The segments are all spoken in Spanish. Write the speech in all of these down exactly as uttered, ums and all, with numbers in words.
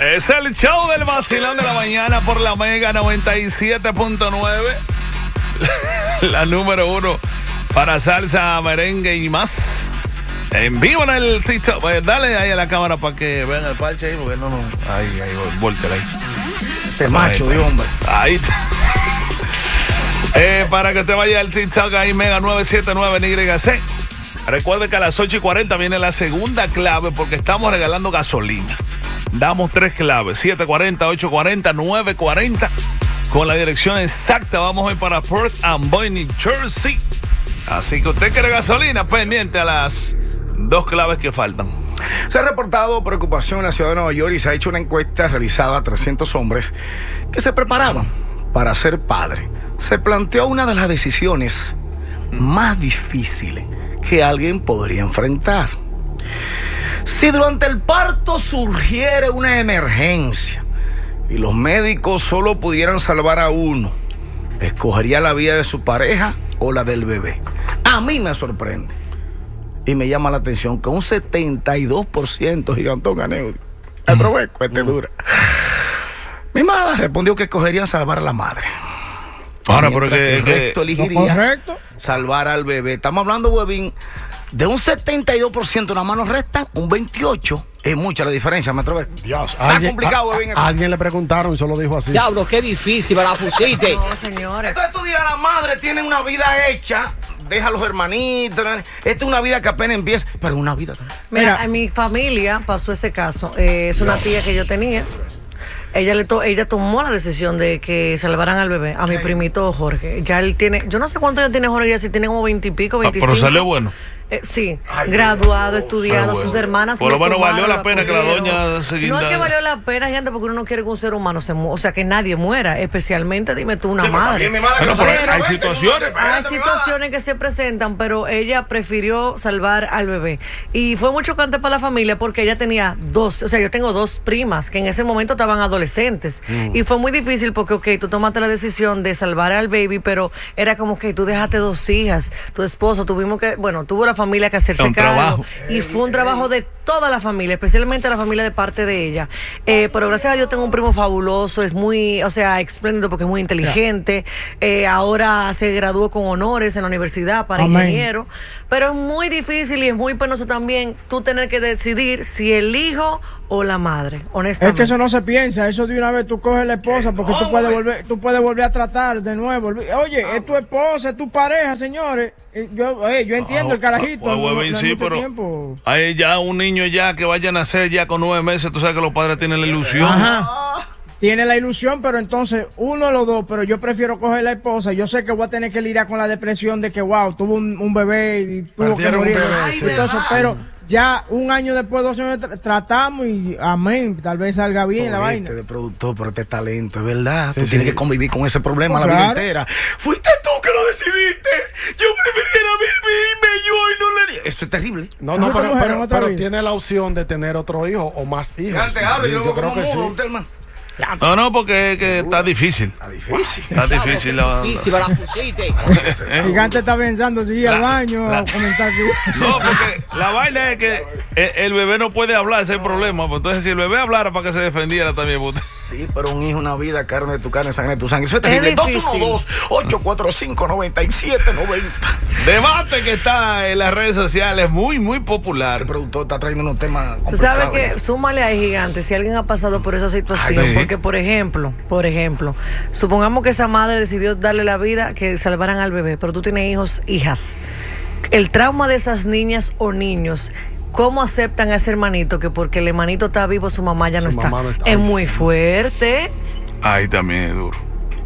Es el show del vacilón de la mañana por la Mega noventa y siete punto nueve. La número uno para salsa, merengue y más. En vivo en el TikTok. Pues dale ahí a la cámara para que vean el parche ahí, porque no, no. Ahí, ahí, vuéltela ahí. Este macho de hombre. Ahí. eh, para que te vaya al TikTok ahí, Mega nueve siete nueve N Y C. Recuerde que a las ocho y cuarenta viene la segunda clave porque estamos regalando gasolina. Damos tres claves, siete cuarenta, ocho cuarenta, nueve cuarenta. Con la dirección exacta vamos a ir para Port Amboy, New Jersey. Así que usted quiere gasolina, pendiente a las dos claves que faltan. Se ha reportado preocupación en la ciudad de Nueva York y se ha hecho una encuesta realizada a trescientos hombres que se preparaban para ser padres. Se planteó una de las decisiones más difíciles que alguien podría enfrentar. Si durante el parto surgiera una emergencia y los médicos solo pudieran salvar a uno, ¿escogería la vida de su pareja o la del bebé? A mí me sorprende y me llama la atención que un setenta y dos por ciento, Gigantón Aneudio, el provecho, este dura. Mi madre respondió que escogerían salvar a la madre. Ahora, porque el resto elegiría correcto. salvar al bebé. Estamos hablando, huevín, de un setenta y dos por ciento, nada más nos restan un veintiocho por ciento. Es mucha la diferencia, me atrevo. Dios, Está alguien, complicado, a, huevín. a alguien le preguntaron y solo dijo así. Diablo, qué difícil, me la pusiste. No, señores. Entonces tú dirás, la madre tiene una vida hecha, deja a los hermanitos. Esta es una vida que apenas empieza, pero es una vida. Mira, Mira. en mi familia pasó ese caso. Eh, es una tía que yo tenía. Ella le to ella tomó la decisión de que salvaran al bebé, a mi primito Jorge. Ya él tiene, yo no sé cuánto ya tiene Jorge, ya si tiene como veinte y pico, veinticinco. Ah, pero salió bueno. Eh, sí, Ay, graduado, Dios. estudiado, Ah, bueno. sus hermanas. Por lo lo menos valió tomaron, la lo pena que la acogieron. doña se No es guindara. que valió la pena, gente, porque uno no quiere que un ser humano se muera, o sea, que nadie muera, especialmente, dime tú, una Sí, pero madre. también mi madre Bueno, que no pero sabe, hay vete, situaciones. mi madre, Hay espérate, mi madre. situaciones que se presentan, pero ella prefirió salvar al bebé. Y fue muy chocante para la familia porque ella tenía dos, o sea, yo tengo dos primas que en ese momento estaban adolescentes. Mm. Y fue muy difícil porque, ok, tú tomaste la decisión de salvar al baby, pero era como que tú dejaste dos hijas, tu esposo, tuvimos que, bueno, tuvo la familia que hacerse Un cargo. trabajo. Y fue un trabajo de toda la familia, especialmente la familia de parte de ella. Eh, pero gracias a Dios tengo un primo fabuloso, es muy, o sea, espléndido porque es muy inteligente. Eh, ahora se graduó con honores en la universidad para Amén. ingeniero. Pero es muy difícil y es muy penoso también tú tener que decidir si el hijo o la madre, Es honestamente. que eso no se piensa, eso de una vez tú coges la esposa porque tú puedes volver, tú puedes volver a tratar de nuevo. Oye, es tu esposa, es tu pareja, señores. Eh, Yo, eh, yo entiendo el carajito. Pues, no- huevín, no hay sí, mucho pero tiempo. hay ya un niño ya que vaya a nacer ya con nueve meses, tú sabes que los padres tienen la ilusión. Ajá. Tiene la ilusión, pero entonces uno o los dos, pero yo prefiero coger la esposa. Yo sé que voy a tener que lidiar con la depresión de que, wow, tuvo un, un bebé y tuvo que Perdieron un morir. bebé, Ay, sí. entonces, pero ya un año después, dos años, tra- tratamos y amén, tal vez salga bien la vaina. De productor, pero este talento, es verdad. Sí, tú sí. tienes que convivir con ese problema Pues la vida claro. entera. Fuiste tú que lo decidiste. Yo preferiera verme yo y no le. Eso es terrible. No, no, Otra pero, mujer, pero, otra pero vida. tiene la opción de tener otro hijo o más hijos. Antes hablo, yo, yo yo creo como que sí. mudo, usted, hermano. No, no, porque es que está difícil. Está difícil. Está difícil. la- Difícil, me la pusiste. ¿Eh? Gigante está pensando si ir al baño la- a comentar que... No, porque la vaina es que el, el bebé no puede hablar, ese es el problema. Pues entonces, si el bebé hablara para que se defendiera también. Pues, Sí, pero un hijo, una vida, carne de tu carne, sangre de tu sangre. Eso es terrible. Es dos difícil. uno dos, ocho cuatro cinco, nueve siete nueve cero. debate que está en las redes sociales, muy, muy popular. El productor está trayendo unos temas Tú sabes complicados. que, súmale ahí, gigante, si alguien ha pasado por esa situación, Ay, sí. porque por ejemplo, por ejemplo, supongamos que esa madre decidió darle la vida, que salvaran al bebé, pero tú tienes hijos, hijas. El trauma de esas niñas o niños, ¿cómo aceptan a ese hermanito que porque el hermanito está vivo, su mamá ya no Su está? mamá no está. Es Ay, muy sí. fuerte. Ahí también es duro.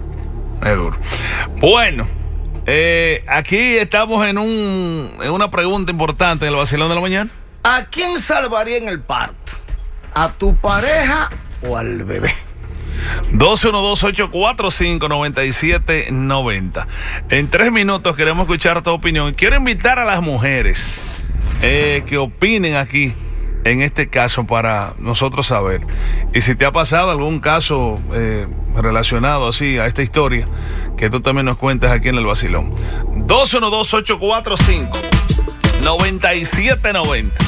Es duro. Bueno, eh, aquí estamos en, un, en una pregunta importante en el vacilón de la mañana. ¿A quién salvaría en el parto? ¿A tu pareja o al bebé? dos uno dos, ocho cuatro cinco, nueve siete nueve cero. En tres minutos queremos escuchar tu opinión. Quiero invitar a las mujeres eh, que opinen aquí en este caso para nosotros saber. Y si te ha pasado algún caso eh, relacionado así a esta historia, que tú también nos cuentes aquí en el vacilón. dos uno dos, ocho cuatro cinco, nueve siete nueve cero.